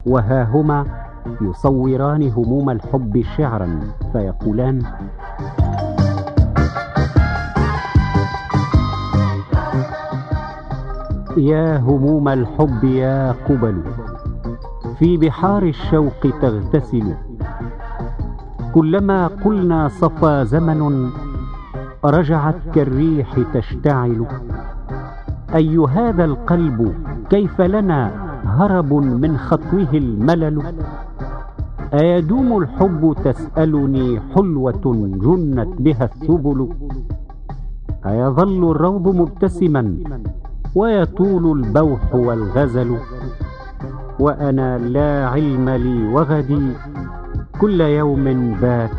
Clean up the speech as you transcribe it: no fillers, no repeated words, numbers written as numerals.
وها هما يصوران هموم الحب شعرا فيقولان: يا هموم الحب يا قبل، في بحار الشوق تغتسل، كلما قلنا صفى زمن رجعت كالريح تشتعل. أي هذا القلب كيف لنا هرب من خطوه الملل؟ أيدوم الحب تسألني حلوة جنت بها السبل؟ أيظل الروض مبتسما ويطول البوح والغزل؟ وأنا لا علم لي وغدي كل يوم بات